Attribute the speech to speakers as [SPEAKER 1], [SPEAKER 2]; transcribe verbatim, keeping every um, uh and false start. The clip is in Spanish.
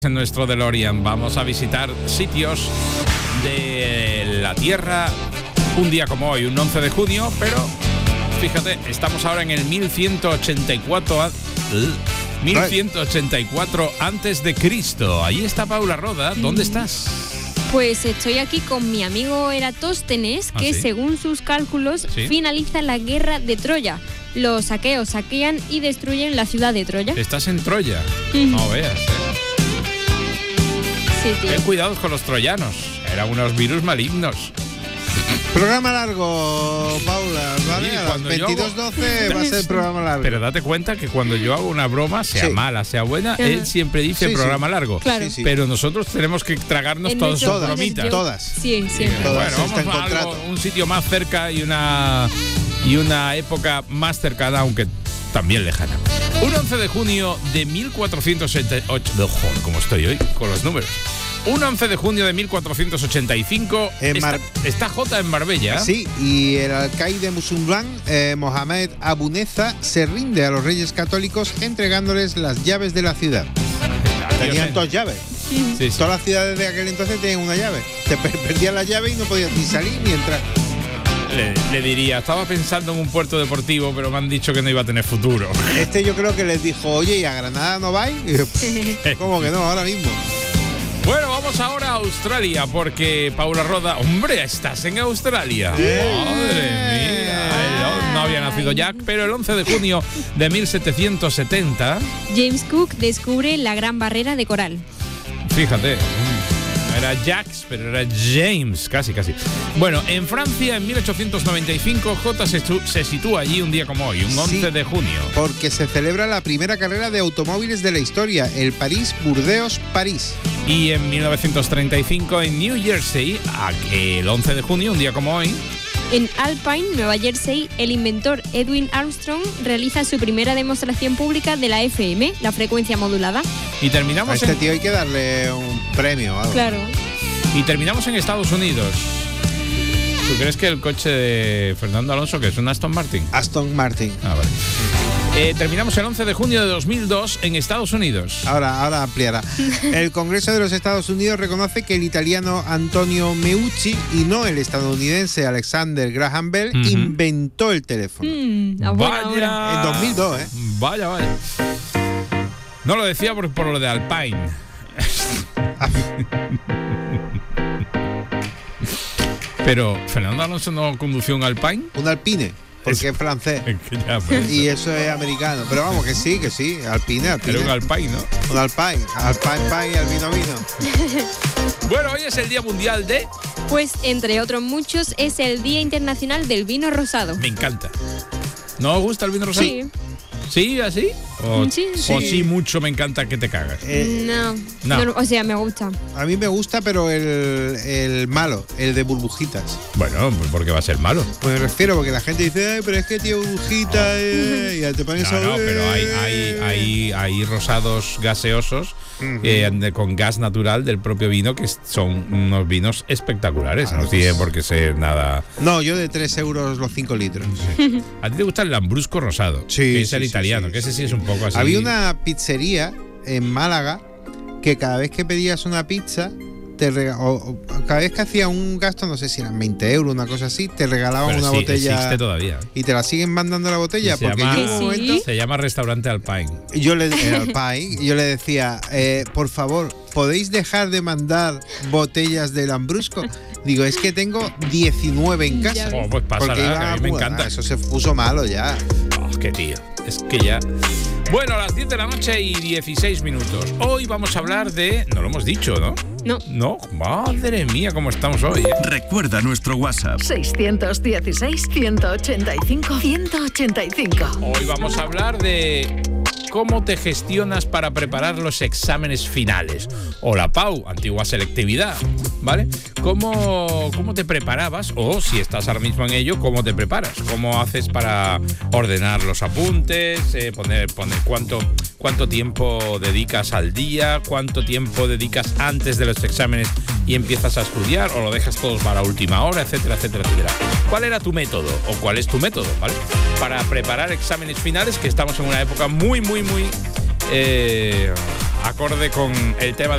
[SPEAKER 1] En nuestro DeLorean vamos a visitar sitios de la Tierra un día como hoy, un once de junio, pero fíjate, estamos ahora en el mil ciento ochenta y cuatro, mil ciento ochenta y cuatro antes de Cristo. Ahí está Paula Roda. ¿Dónde estás?
[SPEAKER 2] Pues estoy aquí con mi amigo Eratóstenes, que ¿Ah, sí? según sus cálculos ¿Sí? finaliza la guerra de Troya. Los aqueos saquean y destruyen la ciudad de Troya.
[SPEAKER 1] ¿Estás en Troya? Mm. No veas, ¿eh?
[SPEAKER 2] Sí, tío.
[SPEAKER 1] Ten cuidado con los troyanos. Eran unos virus malignos.
[SPEAKER 3] Programa largo, Paula, ¿vale? Sí, a las veintidós doce hago... va a ser programa largo.
[SPEAKER 1] Pero date cuenta que cuando yo hago una broma, sea sí. mala, sea buena, uh-huh. él siempre dice sí, programa sí. largo.
[SPEAKER 2] Claro.
[SPEAKER 1] Sí, sí. Pero nosotros tenemos que tragarnos todas sus bromitas.
[SPEAKER 3] Todas.
[SPEAKER 2] Sí, siempre.
[SPEAKER 1] Bueno, vamos a algo, un sitio más cerca y una, y una época más cercana, aunque también lejana. Un once de junio de mil cuatrocientos setenta y ocho. No, joder, ¿cómo estoy hoy con los números? Un once de junio de mil cuatrocientos ochenta y cinco. En Mar... está, está Jota en Marbella.
[SPEAKER 3] Sí, y el alcaide musulmán eh, Mohamed Abuneza se rinde a los reyes católicos entregándoles las llaves de la ciudad. Tenían dos llaves. Sí, sí. Todas las ciudades de aquel entonces tenían una llave. Te perdías la llave y no podías ni salir ni entrar.
[SPEAKER 1] Le, le diría, estaba pensando en un puerto deportivo, pero me han dicho que no iba a tener futuro.
[SPEAKER 3] Este yo creo que les dijo, oye, ¿y a Granada no vais? Y yo, ¿cómo que no? Ahora mismo.
[SPEAKER 1] Bueno, vamos ahora a Australia, porque Paula Roda, hombre, estás en Australia. ¡Eh! Madre mía. No había nacido Jack, pero el once de junio de mil setecientos setenta...
[SPEAKER 2] James Cook descubre la Gran Barrera de Coral.
[SPEAKER 1] Fíjate, era Jacques, pero era James, casi, casi. Bueno, en Francia, en mil ochocientos noventa y cinco, J se, se sitúa allí un día como hoy, un once sí, de junio.
[SPEAKER 3] Porque se celebra la primera carrera de automóviles de la historia, el París-Burdeos-París.
[SPEAKER 1] Y en mil novecientos treinta y cinco, en New Jersey, el once de junio, un día como hoy,
[SPEAKER 2] en Alpine, Nueva Jersey, el inventor Edwin Armstrong realiza su primera demostración pública de la F M, la frecuencia modulada.
[SPEAKER 1] Y terminamos
[SPEAKER 3] a este
[SPEAKER 1] en...
[SPEAKER 3] tío hay que darle un premio. Algo.
[SPEAKER 2] Claro.
[SPEAKER 1] Y terminamos en Estados Unidos. ¿Tú crees que el coche de Fernando Alonso, que es un Aston Martin?
[SPEAKER 3] Aston Martin.
[SPEAKER 1] Ah, vale. Eh, terminamos el once de junio de dos mil dos en Estados Unidos.
[SPEAKER 3] Ahora, ahora ampliará. El Congreso de los Estados Unidos reconoce que el italiano Antonio Meucci y no el estadounidense Alexander Graham Bell uh-huh. inventó el teléfono.
[SPEAKER 2] Mm,
[SPEAKER 1] vaya.
[SPEAKER 3] En dos mil dos, ¿eh?
[SPEAKER 1] Vaya, vaya. No lo decía por, por lo de Alpine. Pero ¿Fernando Alonso no condució un Alpine?
[SPEAKER 3] Un Alpine. Porque es francés.
[SPEAKER 1] Ya, pues.
[SPEAKER 3] Y eso es americano. Pero vamos, que sí, que sí. Alpine, Alpine.
[SPEAKER 1] Era un Alpine, ¿no?
[SPEAKER 3] Un Alpine. Alpine, Pine y Albino Vino.
[SPEAKER 1] Bueno, hoy es el Día Mundial de...
[SPEAKER 2] Pues, entre otros muchos, es el Día Internacional del Vino Rosado.
[SPEAKER 1] Me encanta. ¿No os gusta el vino rosado?
[SPEAKER 2] Sí.
[SPEAKER 1] ¿Sí? ¿Así? O
[SPEAKER 2] sí,
[SPEAKER 1] sí. O
[SPEAKER 2] sí
[SPEAKER 1] sí mucho me encanta que te cagas.
[SPEAKER 2] Eh, no.
[SPEAKER 1] no.
[SPEAKER 2] no. O sea, me gusta.
[SPEAKER 3] A mí me gusta, pero el, el malo, el de burbujitas.
[SPEAKER 1] Bueno, ¿por qué va a ser malo?
[SPEAKER 3] Pues me refiero porque la gente dice, ay, pero es que tiene burbujitas, eh, y ya te pones
[SPEAKER 1] no,
[SPEAKER 3] a...
[SPEAKER 1] No, pero hay, hay, hay, hay rosados gaseosos uh-huh. eh, con gas natural del propio vino, que son unos vinos espectaculares. Ah, no tiene por qué ser nada...
[SPEAKER 3] No, yo de tres euros los cinco litros.
[SPEAKER 1] Sí. ¿A ti te gusta el Lambrusco rosado?
[SPEAKER 3] Sí,
[SPEAKER 1] que es
[SPEAKER 3] sí,
[SPEAKER 1] el
[SPEAKER 3] sí,
[SPEAKER 1] italiano,
[SPEAKER 3] sí,
[SPEAKER 1] que ese
[SPEAKER 3] sí,
[SPEAKER 1] sí es un poco así.
[SPEAKER 3] Había una pizzería en Málaga que cada vez que pedías una pizza, te rega- o, o cada vez que hacía un gasto, no sé si eran veinte euros, una cosa así, te regalaban
[SPEAKER 1] Pero
[SPEAKER 3] una
[SPEAKER 1] sí,
[SPEAKER 3] botella.
[SPEAKER 1] Existe todavía.
[SPEAKER 3] Y te la siguen mandando la botella.
[SPEAKER 1] Se
[SPEAKER 3] porque
[SPEAKER 1] llama,
[SPEAKER 3] yo en un momento,
[SPEAKER 1] se llama Restaurante Alpine.
[SPEAKER 3] Yo le, el Alpine, yo le decía, eh, por favor, ¿podéis dejar de mandar botellas de Lambrusco? Digo, es que tengo diecinueve en casa.
[SPEAKER 1] Oh, pues pasa
[SPEAKER 3] porque
[SPEAKER 1] nada,
[SPEAKER 3] iba
[SPEAKER 1] que a mí me encanta.
[SPEAKER 3] Eso se puso malo ya.
[SPEAKER 1] Oh, qué tío. Es que ya... Bueno, a las diez de la noche y dieciséis minutos. Hoy vamos a hablar de... No lo hemos dicho, ¿no?
[SPEAKER 2] No.
[SPEAKER 1] No, madre mía, cómo estamos hoy, ¿eh?
[SPEAKER 4] Recuerda nuestro WhatsApp.
[SPEAKER 5] seiscientos dieciséis, ciento ochenta y cinco, ciento ochenta y cinco.
[SPEAKER 1] Hoy vamos a hablar de... ¿Cómo te gestionas para preparar los exámenes finales? O la P A U, antigua selectividad, ¿vale? ¿Cómo, cómo te preparabas? O si estás ahora mismo en ello, ¿cómo te preparas? ¿Cómo haces para ordenar los apuntes? Eh, poner, poner cuánto, cuánto tiempo dedicas al día, cuánto tiempo dedicas antes de los exámenes y empiezas a estudiar, o lo dejas todos para última hora, etcétera, etcétera, etcétera. ¿Cuál era tu método? ¿O cuál es tu método, ¿vale? Para preparar exámenes finales, que estamos en una época muy, muy, muy eh, acorde con el tema